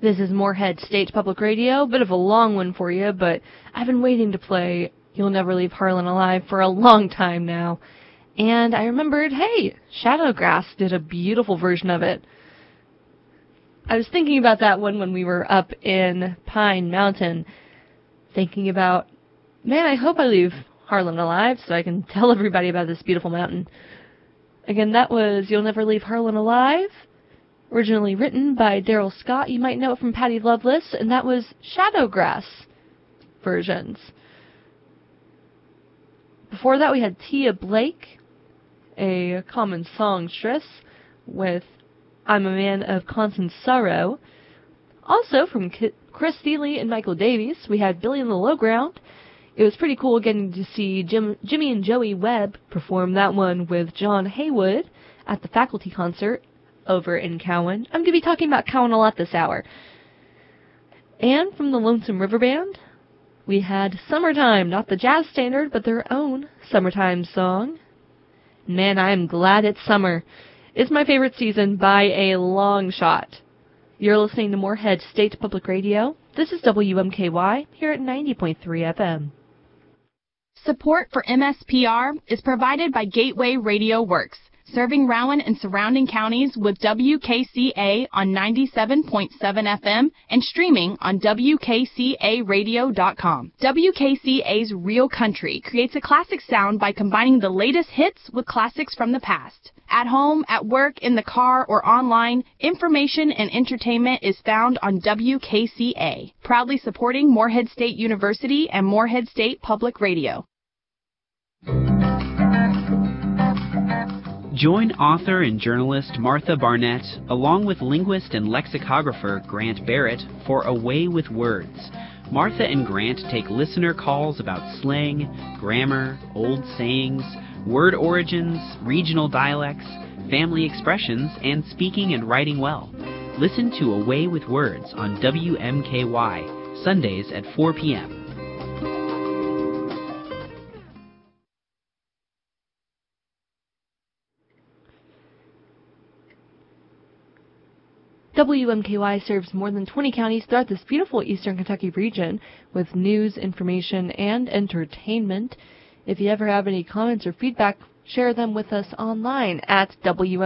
This is Moorhead State Public Radio. Bit of a long one for you, but I've been waiting to play You'll Never Leave Harlan Alive for a long time now. And I remembered, hey, Shadowgrass did a beautiful version of it. I was thinking about that one when we were up in Pine Mountain, thinking about, man, I hope I leave Harlan alive so I can tell everybody about this beautiful mountain. Again, that was You'll Never Leave Harlan Alive, originally written by Daryl Scott. You might know it from Patty Loveless, and that was Shadowgrass versions. Before that, we had Tia Blake, a common songstress, with I'm a Man of Constant Sorrow. Also, from Chris Thile and Michael Davies, we had Billy in the Low Ground. It was pretty cool getting to see Jimmy and Joey Webb perform that one with John Haywood at the faculty concert over in Cowan. I'm going to be talking about Cowan a lot this hour. And from the Lonesome River Band, we had Summertime, not the jazz standard, but their own summertime song. Man, I am glad it's summer. It's my favorite season by a long shot. You're listening to Moorhead State Public Radio. This is WMKY here at 90.3 FM. Support for MSPR is provided by Gateway Radio Works, serving Rowan and surrounding counties with WKCA on 97.7 FM and streaming on WKCAradio.com. WKCA's Real Country creates a classic sound by combining the latest hits with classics from the past. At home, at work, in the car, or online, information and entertainment is found on WKCA, proudly supporting Moorhead State University and Moorhead State Public Radio. Join author and journalist Martha Barnett, along with linguist and lexicographer Grant Barrett, for A Way with Words. Martha and Grant take listener calls about slang, grammar, old sayings, word origins, regional dialects, family expressions, and speaking and writing well. Listen to A Way with Words on WMKY, Sundays at 4 p.m. WMKY serves more than 20 counties throughout this beautiful eastern Kentucky region with news, information, and entertainment. If you ever have any comments or feedback, share them with us online at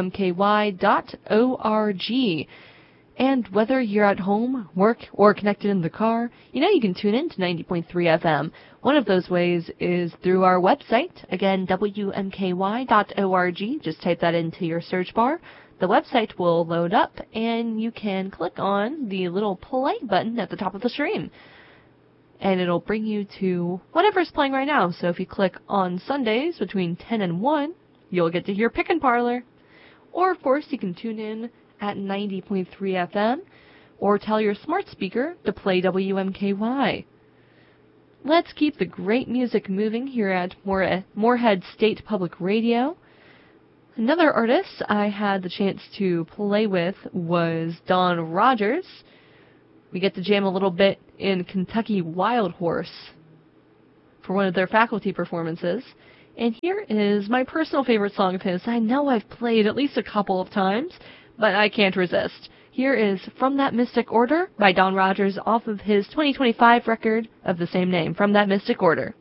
WMKY.org. And whether you're at home, work, or connected in the car, you can tune in to 90.3 FM. One of those ways is through our website. Again, WMKY.org. Just type that into your search bar. The website will load up, and you can click on the little play button at the top of the screen. And it'll bring you to whatever's playing right now. So if you click on Sundays between 10 and 1, you'll get to hear Pickin' Parlor. Or, of course, you can tune in at 90.3 FM, or tell your smart speaker to play WMKY. Let's keep the great music moving here at Moorhead State Public Radio. Another artist I had the chance to play with was Don Rogers. We get to jam a little bit in Kentucky Wild Horse for one of their faculty performances. And here is my personal favorite song of his. I know I've played at least a couple of times, but I can't resist. Here is From That Mystic Order by Don Rogers off of his 2025 record of the same name, From That Mystic Order.